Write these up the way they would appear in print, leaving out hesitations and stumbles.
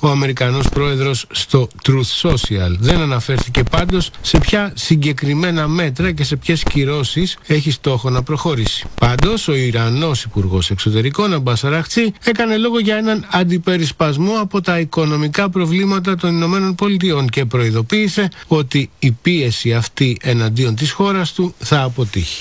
ο Αμερικανός πρόεδρος στο Truth Social. Δεν αναφέρθηκε πάντως σε ποια συγκεκριμένα μέτρα και σε ποιες κυρώσεις έχει στόχο να προχωρήσει. Πάντως, ο Ιρανός Υπουργός Εξωτερικών, Αμπάς Αραχτζή, έκανε λόγο για έναν αντιπερισπασμό από τα οικονομικά προβλήματα των Ηνωμένων Πολιτειών και προειδοποίησε ότι η πίεση αυτή εναντίον της χώρας του θα αποτύχει.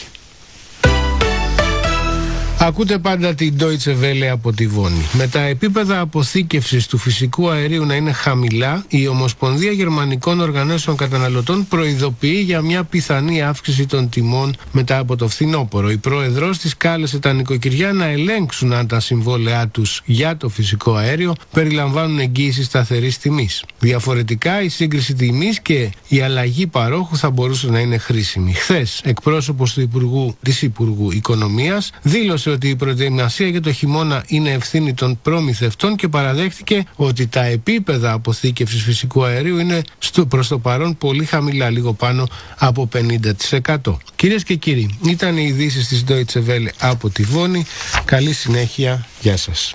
Ακούτε πάντα την Deutsche Welle από τη Βόνη. Με τα επίπεδα αποθήκευσης του φυσικού αερίου να είναι χαμηλά, η Ομοσπονδία Γερμανικών Οργανώσεων Καταναλωτών προειδοποιεί για μια πιθανή αύξηση των τιμών μετά από το φθινόπωρο. Η πρόεδρος της κάλεσε τα νοικοκυριά να ελέγξουν αν τα συμβόλαιά τους για το φυσικό αέριο περιλαμβάνουν εγγύηση σταθερής τιμής. Διαφορετικά, η σύγκριση τιμής και η αλλαγή παρόχου θα μπορούσε να είναι χρήσιμη. Χθες, εκπρόσωπος της Υπουργού Οικονομίας δήλωσε ότι η προετοιμασία για το χειμώνα είναι ευθύνη των προμηθευτών και παραδέχτηκε ότι τα επίπεδα αποθήκευσης φυσικού αερίου είναι προς το παρόν πολύ χαμηλά, λίγο πάνω από 50%. Κυρίες και κύριοι, ήταν οι ειδήσεις της Deutsche Welle από τη Βόνη. Καλή συνέχεια. Γεια σας.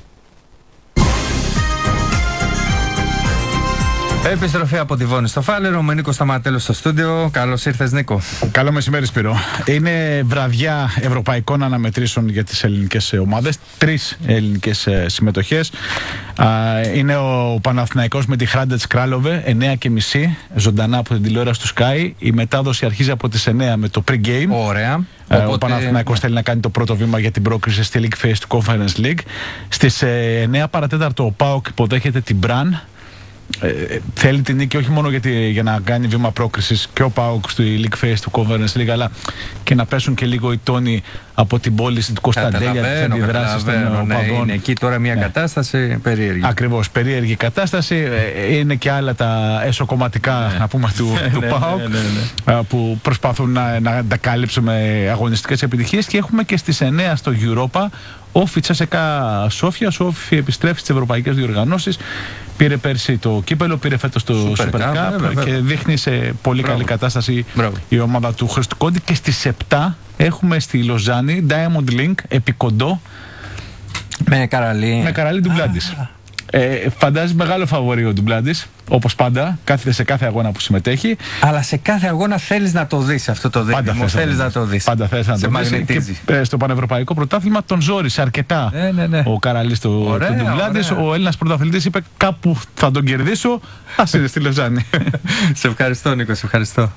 Επιστροφή από τη Βόνη στο Φάλαιρο, με Νίκο Σταματέλο στο στούντιο. Καλώς ήρθες, Νίκο. Καλό μεσημέρι, Σπύρο. Είναι βραδιά ευρωπαϊκών αναμετρήσεων για τις ελληνικές ομάδες. 3 ελληνικές συμμετοχές. Είναι ο Παναθηναϊκός με τη Hrádec Králové, 9:30, ζωντανά από την τηλεόραση του Sky. Η μετάδοση αρχίζει από τις 9 με το pre-game. Ωραία. Ο Παναθηναϊκός θέλει να κάνει το πρώτο βήμα για την πρόκριση στη League Phase του Conference League. Στις 9 παρατέταρτο ο ΠΑΟΚ υποδέχεται την Μπραν. Θέλει την νίκη όχι μόνο για να κάνει βήμα πρόκρισης και ο ΠΑΟΚ στη League Phase του Conference League, αλλά και να πέσουν και λίγο οι τόνοι από την πώληση του Κωνσταντέλια, τις αντιδράσεις των οπαδών. Είναι εκεί τώρα μια κατάσταση περίεργη. Ακριβώς, περίεργη κατάσταση. Είναι και άλλα τα εσωκομματικά να πούμε του ΠΑΟΚ που προσπαθούν να τα κάλυψουν με αγωνιστικές επιτυχίες. Και έχουμε και στις 9 στο Europa Όφι Τσέσεκα Σόφια. Ο Όφι επιστρέφει στις ευρωπαϊκές διοργανώσεις. Πήρε πέρσι το κύπελο, πήρε φέτος το Super Cup και δείχνει σε πολύ καλή κατάσταση η ομάδα του Χρήστου Κόντι. Και στις 7 έχουμε στη Λοζάνη Diamond Link επικοντό με Καραλή Ντουμπλάντης. Φαντάζει μεγάλο φαβορί ο Ντουμπλάντης, όπως πάντα, κάθεται σε κάθε αγώνα που συμμετέχει. Αλλά σε κάθε αγώνα θέλεις να το δεις αυτό το δίδυμο. Θέλεις να το δεις. Πάντα θες να το δεις. Και στο Πανευρωπαϊκό Πρωτάθλημα τον ζόρισε αρκετά ο Καραλής του Ντουμπλάντης. Ο Έλληνας πρωταθλητής είπε κάπου θα τον κερδίσω. Ας είναι στη Λοζάνη. Σε ευχαριστώ, Νίκο, σε ευχαριστώ.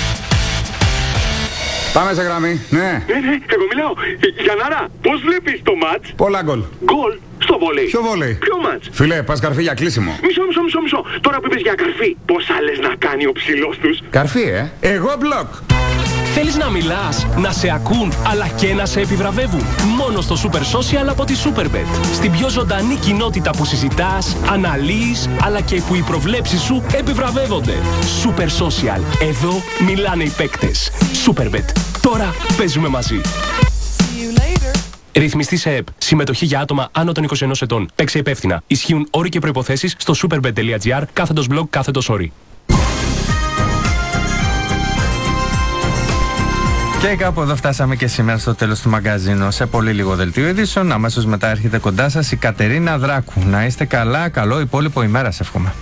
Πάμε σε γραμμή. Ναι, εγώ μιλάω. Γιαννάρα, πώς βλέπεις το μάτς? Πολλά γκολ. Γκολ στο βόλεϊ. Ποιο βόλεϊ? Ποιο μάτς? Φίλε, πας καρφί για κλείσιμο. Μισό. Τώρα που είπες για καρφί, πόσα λες να κάνει ο ψηλός τους? Καρφί, εγώ μπλοκ. Θέλεις να μιλάς, να σε ακούν, αλλά και να σε επιβραβεύουν? Μόνο στο Super Social από τη Superbet. Στην πιο ζωντανή κοινότητα που συζητάς, αναλύεις, αλλά και που οι προβλέψεις σου επιβραβεύονται. Super Social. Εδώ μιλάνε οι παίκτες. Superbet. Τώρα παίζουμε μαζί. Ρυθμιστή σε ΕΠ. Συμμετοχή για άτομα άνω των 21 ετών. Παίξε υπεύθυνα. Ισχύουν όροι και προϋποθέσεις στο superbet.gr/blog/όροι. Και κάπου εδώ φτάσαμε και σήμερα στο τέλος του μαγκαζίνου. Σε πολύ λίγο δελτίο ειδήσεων. Αμέσως μετά έρχεται κοντά σας η Κατερίνα Δράκου. Να είστε καλά, καλό υπόλοιπο ημέρα, σε εύχομαι.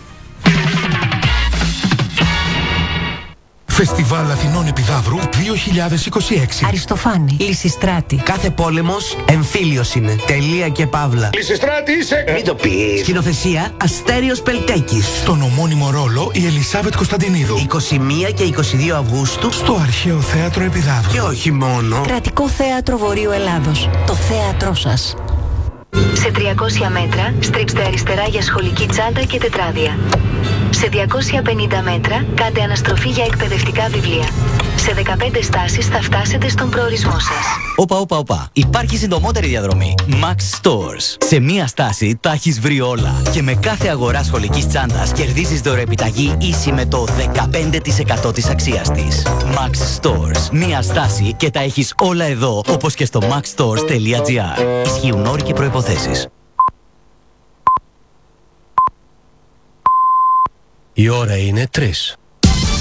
Φεστιβάλ Αθηνών Επιδαύρου 2026. Αριστοφάνη, Λυσιστράτη. Κάθε πόλεμος εμφύλιος είναι. Τελεία και παύλα. Λυσιστράτη είσαι! Μην το πεις. Σκηνοθεσία Αστέριος Πελτέκης. Στον ομώνυμο ρόλο η Ελισάβετ Κωνσταντινίδου. 21 και 22 Αυγούστου στο Αρχαίο Θέατρο Επιδαύρου. Και όχι μόνο. Κρατικό Θέατρο Βορείου Ελλάδος. Το θέατρό σας. Σε 300 μέτρα στρίψτε αριστερά για σχολική τσάντα και τετράδια. Σε 250 μέτρα κάντε αναστροφή για εκπαιδευτικά βιβλία. Σε 15 στάσεις θα φτάσετε στον προορισμό σας. Όπα. Υπάρχει συντομότερη διαδρομή. Max Stores. Σε μία στάση τα έχεις βρει όλα. Και με κάθε αγορά σχολικής τσάντας κερδίζεις δωρεοεπιταγή ίση με το 15% της αξίας της. Max Stores. Μία στάση και τα έχεις όλα εδώ, όπως και στο maxstores.gr. Ισχύουν όροι και προϋποθέσεις. Η ώρα είναι 3.